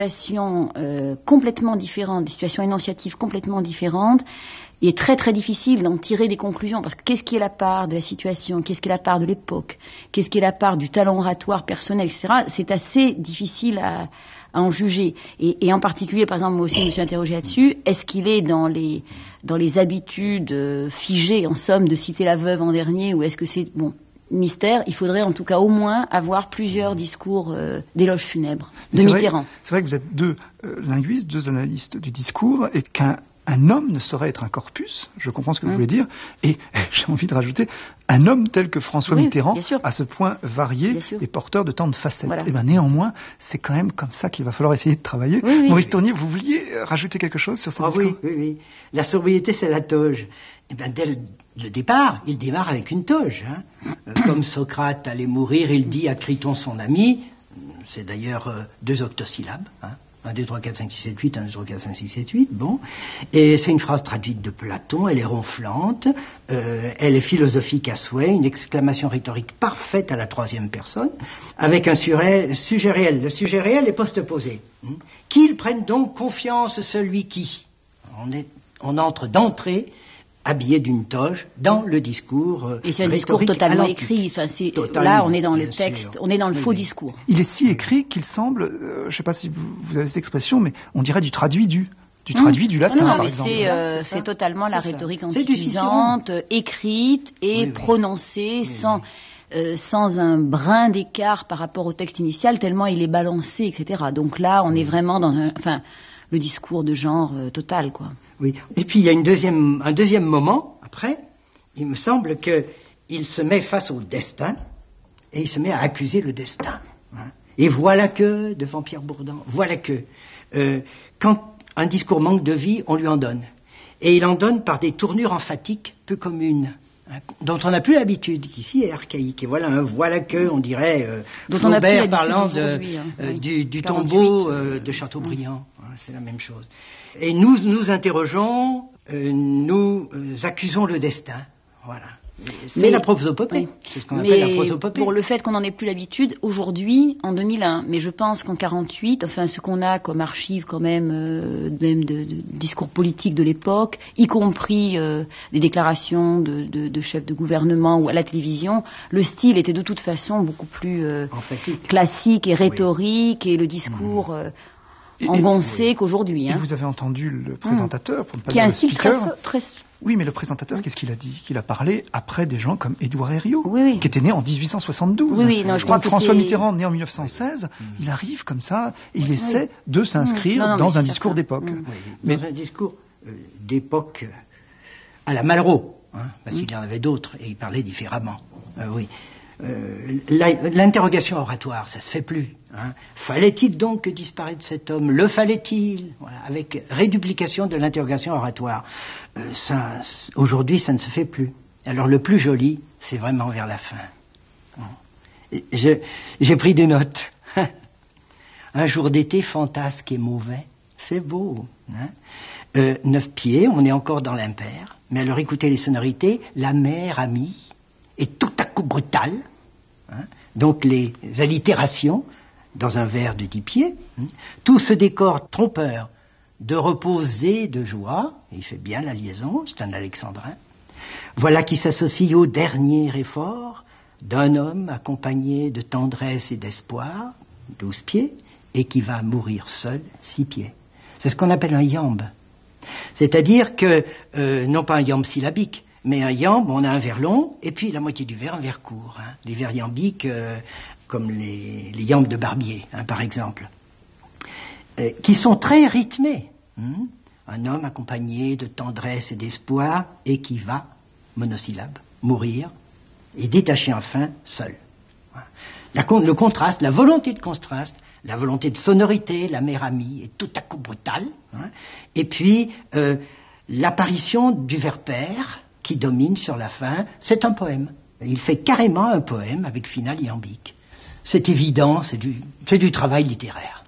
situations complètement différentes, des situations énonciatives complètement différentes. Il est très très difficile d'en tirer des conclusions, parce que qu'est-ce qui est la part de la situation, qu'est-ce qui est la part de l'époque, qu'est-ce qui est la part du talent oratoire personnel, etc. C'est assez difficile à en juger. Et en particulier, par exemple, moi aussi je me suis interrogée là-dessus, est-ce qu'il est dans les habitudes figées, en somme, de citer la veuve en dernier, ou est-ce que c'est... bon, mystère, il faudrait en tout cas au moins avoir plusieurs discours d'éloges funèbres de Mitterrand. C'est vrai que vous êtes deux linguistes, deux analystes du discours, et qu'un homme ne saurait être un corpus, je comprends ce que vous voulez dire, et j'ai envie de rajouter, un homme tel que François Mitterrand, à ce point varié et porteur de tant de facettes. Voilà. Et bien néanmoins, c'est quand même comme ça qu'il va falloir essayer de travailler. Oui, Maurice Tournier, vous vouliez rajouter quelque chose sur ce discours? Oui. La sobriété, c'est la toge. Et bien, dès le départ, il démarre avec une toge. Comme Socrate allait mourir, il dit à Criton, son ami, c'est d'ailleurs 2 octosyllabes, 1, 2, 3, 4, 5, 6, 7, 8, 1, 2, 3, 4, 5, 6, 7, 8, bon. Et c'est une phrase traduite de Platon, elle est ronflante, elle est philosophique à souhait, une exclamation rhétorique parfaite à la 3e personne, avec un sujet réel. Le sujet réel est postposé. Qu'il prenne donc confiance celui qui. On entre d'entrée, habillé d'une toge, dans le discours et c'est un discours totalement écrit. Enfin, là, on est dans le texte, on est dans le faux discours. Il est si écrit qu'il semble, je ne sais pas si vous avez cette expression, mais on dirait du traduit du latin, par exemple. C'est totalement la rhétorique antiquisante, écrite et prononcée sans un brin d'écart par rapport au texte initial, tellement il est balancé, etc. Donc là, on est vraiment dans le discours de genre total, quoi. Oui. Et puis il y a un deuxième moment, après, il me semble qu'il se met face au destin, et il se met à accuser le destin. Et voilà que, devant Pierre Bourdan, quand un discours manque de vie, on lui en donne. Et il en donne par des tournures emphatiques peu communes, dont on n'a plus l'habitude, qui ici est archaïque. Et voilà un voilà que, on dirait, Flaubert parlant du tombeau de Chateaubriand. C'est la même chose. Et nous interrogeons, nous accusons le destin. Voilà. C'est la prosopopée. C'est ce qu'on appelle la prosopopée. Pour le fait qu'on n'en ait plus l'habitude, aujourd'hui, en 2001, mais je pense qu'en 48, enfin, ce qu'on a comme archives quand même, de discours politiques de l'époque, y compris des déclarations de chefs de gouvernement ou à la télévision, le style était de toute façon beaucoup plus classique et rhétorique, et le discours... engoncé qu'aujourd'hui. Et vous avez entendu le présentateur, pour ne pas dire le speaker. Qui a un style très... Oui, mais le présentateur, qu'est-ce qu'il a dit? Qu'il a parlé après des gens comme Édouard Herriot, qui était né en 1872. Je crois que François Mitterrand, né en 1916, il arrive comme ça, et il essaie de s'inscrire dans un discours d'époque. Dans un discours d'époque à la Malraux, parce qu'il y en avait d'autres, et il parlait différemment. L'interrogation oratoire, ça se fait plus. Fallait-il donc que disparaisse cet homme? Le fallait-il? Avec réduplication de l'interrogation oratoire. Aujourd'hui, ça ne se fait plus. Alors le plus joli, c'est vraiment vers la fin. J'ai pris des notes. Un jour d'été fantasque et mauvais, c'est beau. 9 pieds, on est encore dans l'impair. Mais alors écoutez les sonorités, la mer amie est tout à coup brutale. Donc les allitérations dans un vers de 10 pieds, tout ce décor trompeur de repos et de joie, et il fait bien la liaison, c'est un alexandrin, voilà qui s'associe au dernier effort d'un homme accompagné de tendresse et d'espoir, 12 pieds, et qui va mourir seul, 6 pieds. C'est ce qu'on appelle un iambe. C'est-à-dire que, non pas un iambe syllabique, mais un iambe, on a un vers long, et puis la moitié du vers, un vers court. Les vers iambiques, comme les iambes de Barbier, par exemple, qui sont très rythmés. Un homme accompagné de tendresse et d'espoir, et qui va, monosyllabe, mourir, et détaché enfin, seul. Le contraste, la volonté de contraste, la volonté de sonorité, la mer amie, est tout à coup brutale. Et puis, l'apparition du vers pair, qui domine sur la fin, c'est un poème. Il fait carrément un poème avec finale iambique. C'est évident, c'est du travail littéraire.